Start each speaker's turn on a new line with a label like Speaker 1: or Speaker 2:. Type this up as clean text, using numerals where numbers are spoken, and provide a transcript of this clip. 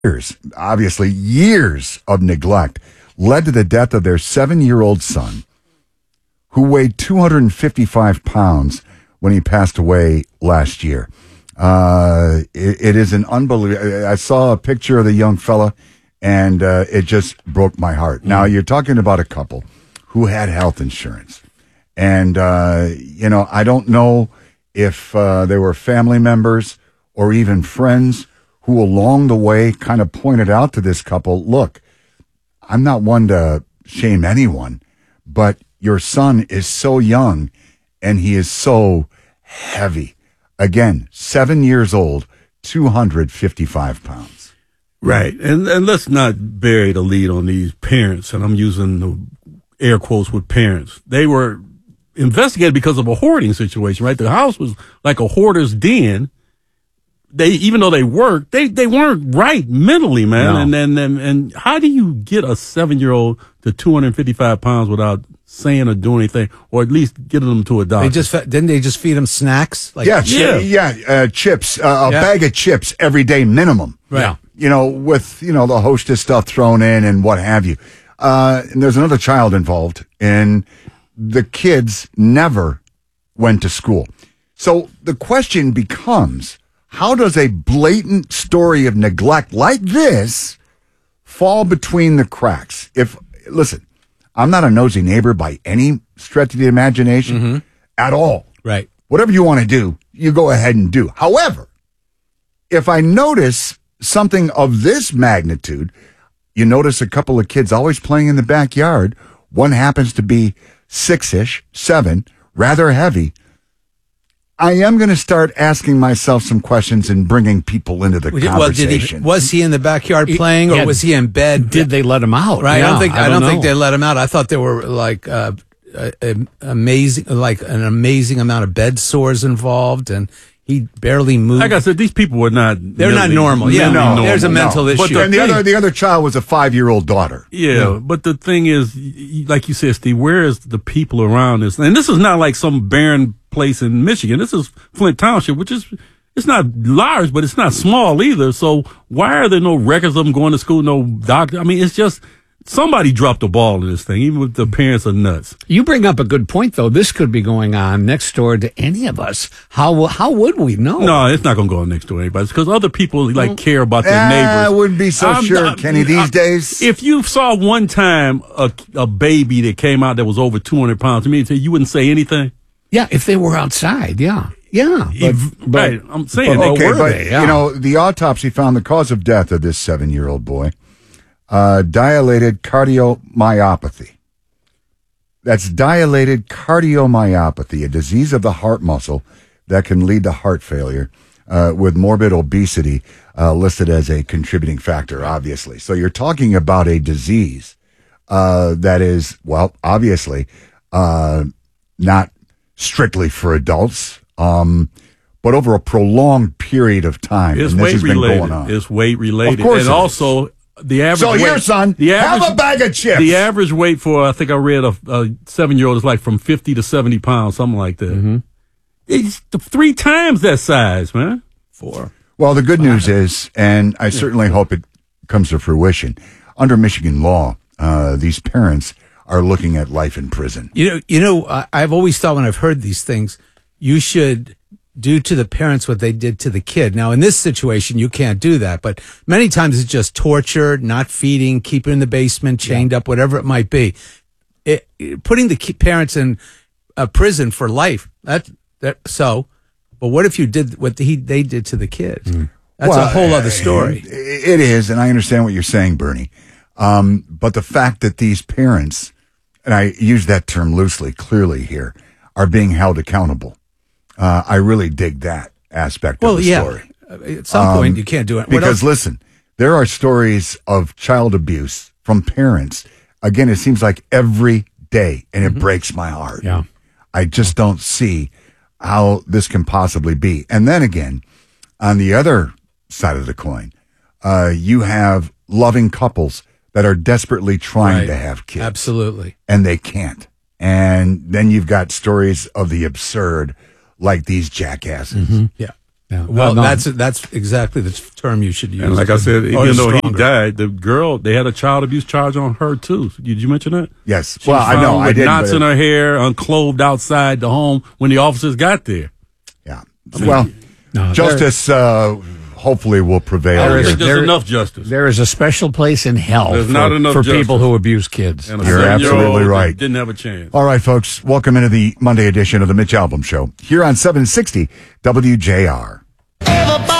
Speaker 1: obviously years of neglect led to the death of their 7-year-old son, who weighed 255 pounds when he passed away last year. It is an unbelievable. I saw a picture of the young fella, and it just broke my heart. Now, you're talking about a couple who had health insurance. And, I don't know if they were family members or even friends who along the way kind of pointed out to this couple, look, I'm not one to shame anyone, but your son is so young and he is so heavy. Again, 7 years old, 255 pounds.
Speaker 2: Right. And let's not bury the lead on these parents, and I'm using the air quotes with parents. They were investigated because of a hoarding situation, right? The house was like a hoarder's den. Even though they worked, they weren't right mentally, man. No. And how do you get a 7-year-old to 255 pounds without saying or doing anything, or at least getting them to a doctor?
Speaker 3: Didn't they just feed them snacks?
Speaker 1: Chips, bag of chips every day minimum.
Speaker 3: Right.
Speaker 1: With the Hostess stuff thrown in and what have you. And there's another child involved, and the kids never went to school. So the question becomes, how does a blatant story of neglect like this fall between the cracks? Listen, I'm not a nosy neighbor by any stretch of the imagination at all.
Speaker 3: Right.
Speaker 1: Whatever you want to do, you go ahead and do. However, if I notice something of this magnitude, you notice a couple of kids always playing in the backyard. One happens to be 6-ish, 7, rather heavy. I am going to start asking myself some questions and bringing people into the conversation.
Speaker 3: Was he in the backyard playing, or was he in bed?
Speaker 4: Did they let him out?
Speaker 3: Right.
Speaker 4: Yeah,
Speaker 3: I don't think they let him out. I thought there were like an amazing amount of bed sores involved, and he barely moved.
Speaker 2: Like I said, these people were not.
Speaker 3: They're not normal. Yeah,
Speaker 2: normal.
Speaker 3: There's a mental issue.
Speaker 1: And the other child was a 5-year-old daughter.
Speaker 2: Yeah, but the thing is, like you said, Steve, where is the people around this? And this is not like some barren place in Michigan. This is Flint Township, which is, it's not large, but it's not small either. So why are there no records of them going to school, no doctor? I mean, it's just somebody dropped the ball in this thing, even if the parents are nuts.
Speaker 4: You bring up a good point, though. This could be going on next door to any of us. How would we know?
Speaker 2: No, it's not going to go on next door to anybody. It's because other people care about their neighbors.
Speaker 1: I wouldn't be so sure, Kenny, these days.
Speaker 2: If you saw one time a baby that came out that was over 200 pounds, to me, you wouldn't say anything?
Speaker 4: Yeah, if they were outside, yeah.
Speaker 2: Right, I'm saying.
Speaker 1: The autopsy found the cause of death of this 7-year-old boy. Dilated cardiomyopathy. That's dilated cardiomyopathy, a disease of the heart muscle that can lead to heart failure, with morbid obesity listed as a contributing factor, obviously. So you're talking about a disease that is, obviously not strictly for adults, but over a prolonged period of time.
Speaker 2: It's
Speaker 1: and this
Speaker 2: weight
Speaker 1: has been
Speaker 2: related.
Speaker 1: going on.
Speaker 2: It's weight related.
Speaker 1: Of course,
Speaker 2: and also the average.
Speaker 1: So here, son, have a bag of chips.
Speaker 2: The average weight for, I think I read, a 7-year-old is like from 50 to 70 pounds, something like that. Mm-hmm. It's 3 times that size, man. 4.
Speaker 1: Well, the good news is, and I certainly hope it comes to fruition, under Michigan law, these parents are looking at life in prison.
Speaker 3: I've always thought when I've heard these things, you should do to the parents what they did to the kid. Now, in this situation, you can't do that, but many times it's just torture, not feeding, keeping in the basement, chained up, whatever it might be. Putting the parents in a prison for life. But what if you did what they did to the kids? That's a whole other story.
Speaker 1: It is, and I understand what you're saying, Bernie. But the fact that these parents, and I use that term loosely, clearly here, are being held accountable. I really dig that aspect of the story.
Speaker 3: At some point, you can't do it.
Speaker 1: Because, listen, there are stories of child abuse from parents. Again, it seems like every day, and it breaks my heart.
Speaker 4: Yeah.
Speaker 1: I just don't see how this can possibly be. And then again, on the other side of the coin, you have loving couples that are desperately trying to have kids.
Speaker 3: Absolutely.
Speaker 1: And they can't. And then you've got stories of the absurd, like these jackasses.
Speaker 3: Mm-hmm. Yeah.
Speaker 4: Yeah.
Speaker 3: Well,
Speaker 4: No,
Speaker 3: that's exactly the term you should use.
Speaker 2: And like I said,
Speaker 3: Or
Speaker 2: even though he
Speaker 3: stronger.
Speaker 2: died, the girl, they had a child abuse charge on her too. Did you mention that?
Speaker 1: Yes.
Speaker 2: She
Speaker 1: Well,
Speaker 2: was
Speaker 1: I know.
Speaker 2: found
Speaker 1: I
Speaker 2: with
Speaker 1: did.
Speaker 2: knots
Speaker 1: but-
Speaker 2: in her hair, unclothed outside the home when the officers got there.
Speaker 1: Yeah. Well,
Speaker 4: No,
Speaker 1: justice hopefully will prevail.
Speaker 4: There is-
Speaker 1: here.
Speaker 2: There's just enough justice.
Speaker 4: there is a special place in hell
Speaker 2: There's
Speaker 4: for,
Speaker 2: not enough
Speaker 4: for
Speaker 2: justice.
Speaker 4: people who abuse kids.
Speaker 2: And a
Speaker 1: You're
Speaker 2: 7-year-old
Speaker 1: absolutely right.
Speaker 2: Didn't have a chance.
Speaker 1: All right, folks. Welcome into the Monday edition of the Mitch Albom Show here on 760 WJR.
Speaker 5: Everybody